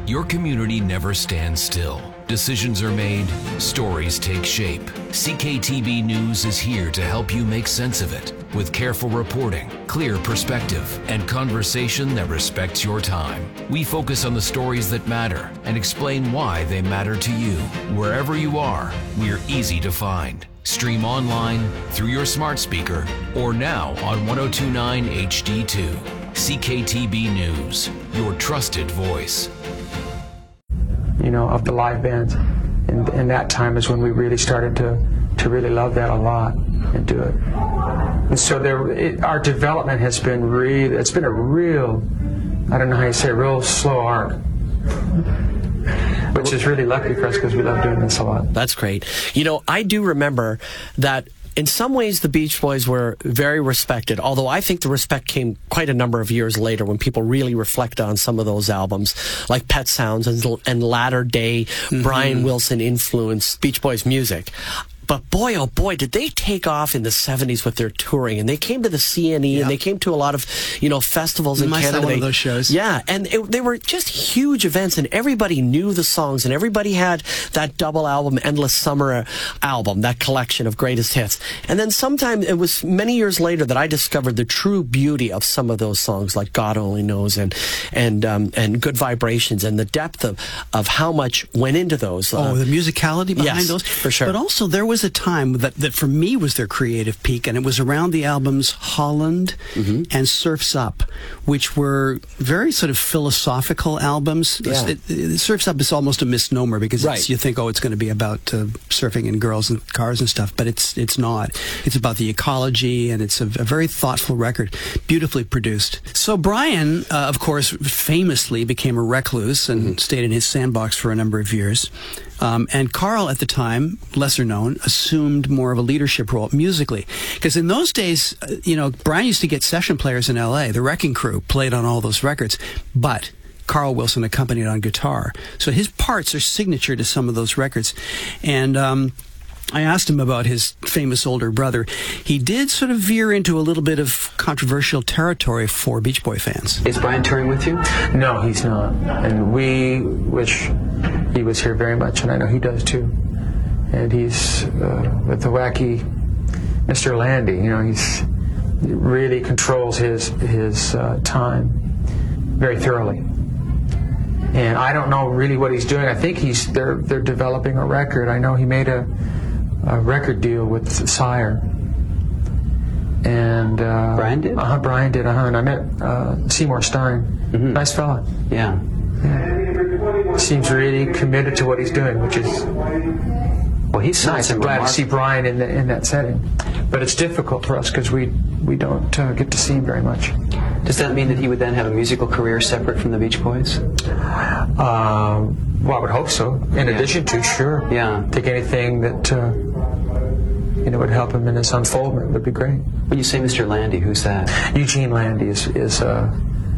Your community never stands still. Decisions are made, stories take shape. CKTB News is here to help you make sense of it with careful reporting, clear perspective, and conversation that respects your time. We focus on the stories that matter and explain why they matter to you. Wherever you are, we're easy to find. Stream online, through your smart speaker, or now on 1029 HD2. CKTB News, your trusted voice. You know, of the live bands. And that time is when we really started to really love that a lot and do it. And so our development has been it's been a real, I don't know how you say, a real slow arc. Which is really lucky for us because we love doing this a lot. That's great. You know, I do remember that in some ways, the Beach Boys were very respected, although I think the respect came quite a number of years later when people really reflected on some of those albums, like Pet Sounds and latter-day Brian Wilson influenced Beach Boys music. But boy, oh boy, did they take off in the 70s with their touring. And they came to the CNE, and they came to a lot of, you know, festivals in Canada. One of those shows. Yeah, and they were just huge events, and everybody knew the songs, and everybody had that double album, Endless Summer album, that collection of greatest hits. And then sometime, it was many years later that I discovered the true beauty of some of those songs, like God Only Knows and Good Vibrations, and the depth of how much went into those. The musicality behind those. For sure. But also, there was a time that for me was their creative peak, and it was around the albums Holland and Surf's Up, which were very sort of philosophical albums. Yeah. Surf's Up is almost a misnomer because you think, it's going to be about surfing and girls and cars and stuff, but it's not. It's about the ecology, and it's a very thoughtful record, beautifully produced. So Brian, of course, famously became a recluse and stayed in his sandbox for a number of years. And Carl, at the time, lesser known, assumed more of a leadership role musically. Because in those days, Brian used to get session players in L.A. The Wrecking Crew played on all those records. But Carl Wilson accompanied on guitar. So his parts are signature to some of those records. And I asked him about his famous older brother. He did sort of veer into a little bit of controversial territory for Beach Boy fans. Is Brian touring with you? No, he's not. And we wish he was here very much, and I know he does too. And he's with the wacky Mr. Landy. He really controls his time very thoroughly. And I don't know really what he's doing. I think they're developing a record. I know he made a record deal with Sire. And Brian did? Brian did. And I met Seymour Stein. Nice fella. Yeah. Seems really committed to what he's doing, which is he's nice. I'm glad to see Brian in that setting. But it's difficult for us because we don't get to see him very much. Does that mean that he would then have a musical career separate from the Beach Boys? Well, I would hope so. In addition to, sure. Yeah. Take anything that would help him in his unfoldment would be great. When you say Mr. Landy, who's that? Eugene Landy is a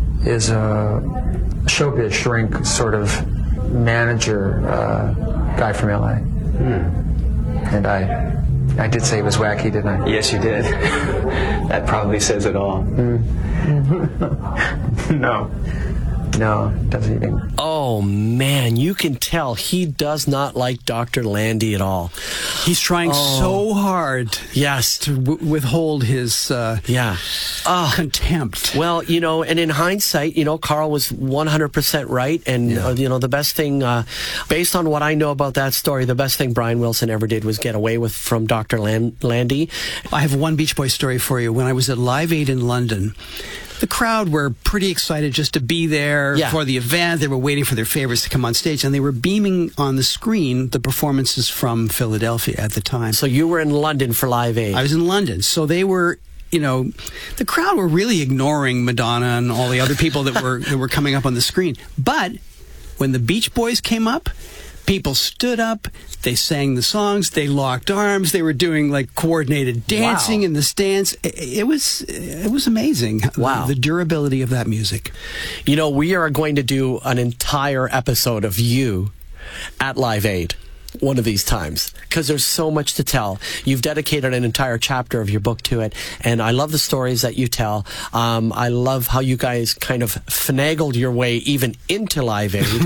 showbiz shrink sort of manager guy from L.A. And I did say he was wacky, didn't I? Yes, you did. That probably says it all. No, doesn't even. Oh, man, you can tell he does not like Dr. Landy at all. He's trying so hard to withhold his contempt. Well, and in hindsight, Carl was 100% right. And, the best thing, based on what I know about that story, the best thing Brian Wilson ever did was get away from Dr. Landy. I have one Beach Boys story for you. When I was at Live Aid in London, the crowd were pretty excited just to be there for the event. They were waiting for their favorites to come on stage, and they were beaming on the screen the performances from Philadelphia at the time. So you were in London for Live Aid. I was in London. So they were, the crowd were really ignoring Madonna and all the other people that were coming up on the screen. But when the Beach Boys came up, people stood up, they sang the songs, they locked arms, they were doing like coordinated dancing in the stands. It was amazing. Wow. The durability of that music. We are going to do an entire episode of you at Live Aid one of these times, because there's so much to tell. You've dedicated an entire chapter of your book to it, and I love the stories that you tell. I love how you guys kind of finagled your way even into Live Aid.